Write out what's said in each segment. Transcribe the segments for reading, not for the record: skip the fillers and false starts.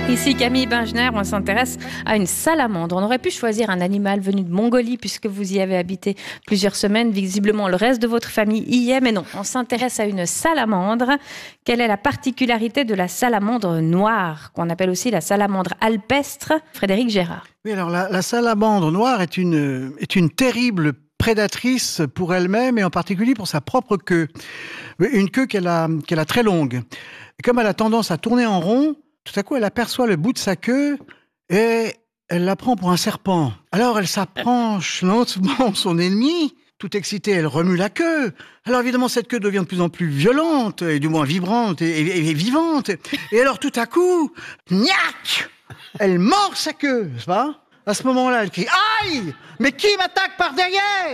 Ici Camille Bengener, on s'intéresse à une salamandre. On aurait pu choisir un animal venu de Mongolie puisque vous y avez habité plusieurs semaines. Visiblement, le reste de votre famille y est, mais non, on s'intéresse à une salamandre. Quelle est la particularité de la salamandre noire, qu'on appelle aussi la salamandre alpestre? Frédéric Gérard. Oui, alors la salamandre noire est une terrible prédatrice pour elle-même et en particulier pour sa propre queue. Une queue qu'elle a très longue. Et comme elle a tendance à tourner en rond, tout à coup, elle aperçoit le bout de sa queue et elle la prend pour un serpent. Alors, elle s'approche lentement son ennemi. Tout excitée, elle remue la queue. Alors, évidemment, cette queue devient de plus en plus violente, et du moins vibrante et vivante. Et alors, tout à coup, gnac! Elle mord sa queue, n'est-ce pas? À ce moment-là, elle crie « Aïe! Mais qui m'attaque par derrière ?»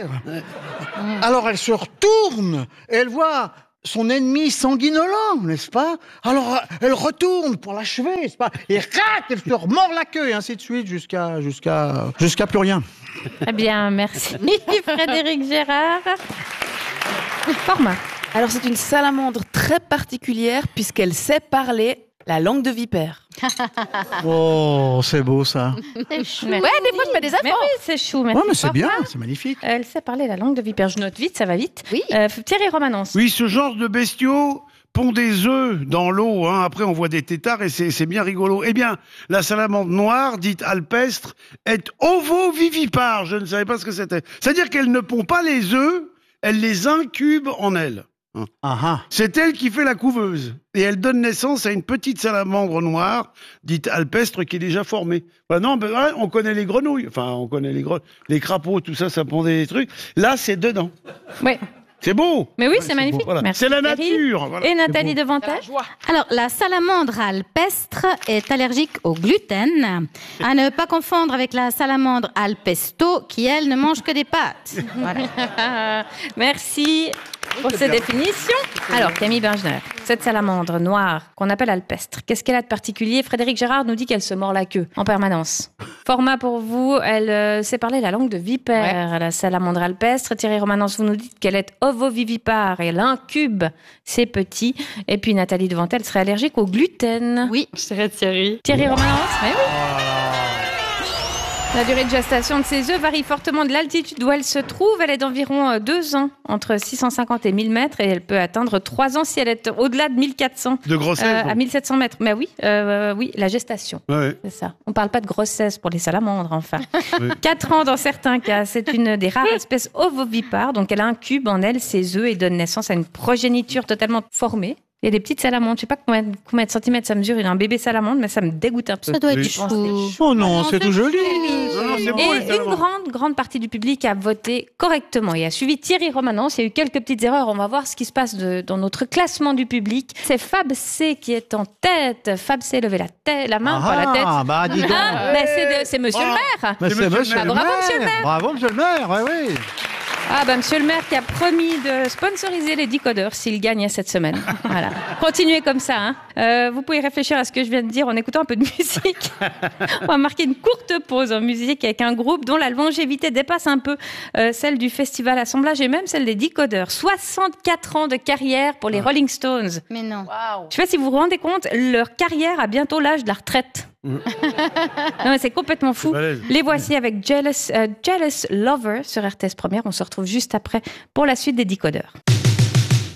Alors, elle se retourne et elle voit son ennemi sanguinolent, n'est-ce pas? Alors, elle retourne pour l'achever, n'est-ce pas? Et rac, elle se remord la queue, et ainsi de suite, jusqu'à plus rien. Très bien, merci Frédéric Gérard. Format. Alors, c'est une salamandre très particulière puisqu'elle sait parler la langue de vipère. Oh, c'est beau ça. C'est chou. Ouais, des fois je mets des Mais efforts. oui, c'est chou. Merci. Ouais, mais c'est bien, Format. c'est magnifique. Elle sait parler la langue de vipère. Je note vite, ça va vite. Oui. Thierry Romanence. Oui, ce genre de bestiaux pond des œufs dans l'eau. Après, on voit des têtards et c'est bien rigolo. Eh bien, la salamandre noire, dite alpestre, est ovovivipare. Je ne savais pas ce que c'était. C'est-à-dire qu'elle ne pond pas les œufs, elle les incube en elle. C'est elle qui fait la couveuse. Et elle donne naissance à une petite salamandre noire, dite alpestre, qui est déjà formée. On connaît les grenouilles. Enfin, on connaît les crapauds, tout ça, ça pondait des trucs. Là, c'est dedans. Oui. C'est beau. Mais oui, c'est magnifique. Voilà. Merci, C'est la Thierry. nature. Voilà. Et Nathalie Devantel. Alors, la salamandre alpestre est allergique au gluten, à ne pas confondre avec la salamandre alpesto, qui, elle, ne mange que des pâtes. Voilà. Merci pour ces définitions. Alors, Camille Bengener, cette salamandre noire qu'on appelle alpestre, qu'est-ce qu'elle a de particulier? Frédéric Gérard nous dit qu'elle se mord la queue en permanence. Format pour vous, elle sait parler la langue de vipère, la salamandre alpestre. Thierry Romanence, vous nous dites qu'elle est ovovivipare et elle incube ses petits. Et puis Nathalie Devantel serait allergique au gluten. Oui. Je dirais Thierry. Thierry Romanence, mais oui. La durée de gestation de ces œufs varie fortement de l'altitude où elle se trouve. Elle est d'environ 2 ans, entre 650 et 1000 mètres, et elle peut atteindre 3 ans si elle est au-delà de 1400. De grossesse. À 1700 mètres. Mais oui, oui, la gestation. Ouais. C'est ça. On ne parle pas de grossesse pour les salamandres, enfin. Oui. 4 ans dans certains cas. C'est une des rares espèces ovovipares. Donc, elle incube en elle ses œufs et donne naissance à une progéniture totalement formée. Il y a des petites salamandres. Je ne sais pas combien de centimètres ça mesure. Il a un bébé salamandre, mais ça me dégoûte un peu. Ça doit être Oui. chou. Oh non, c'est tout joli. Non, c'est beau, les Et une salamandres. grande partie du public a voté correctement et a suivi Thierry Romanence. Il y a eu quelques petites erreurs. On va voir ce qui se passe dans notre classement du public. C'est Fab C qui est en tête. Fab C, levez la main, pas la tête. Bah dis donc. Mais c'est monsieur le maire. Mais c'est monsieur le Bravo, maire. monsieur le maire. Bravo, monsieur le maire, oui. Ah ben monsieur le maire qui a promis de sponsoriser les décodeurs s'il gagne cette semaine. Voilà. Continuez comme ça. Vous pouvez réfléchir à ce que je viens de dire en écoutant un peu de musique. On va marquer une courte pause en musique avec un groupe dont la longévité dépasse un peu celle du festival Assemblage et même celle des décodeurs. 64 ans de carrière pour les Rolling Stones. Mais non. Je ne sais pas si vous vous rendez compte, leur carrière a bientôt l'âge de la retraite. Non, mais c'est complètement fou. balèze. Les voici avec Jealous Lover sur RTS Première. On se retrouve juste après pour la suite des décodeurs.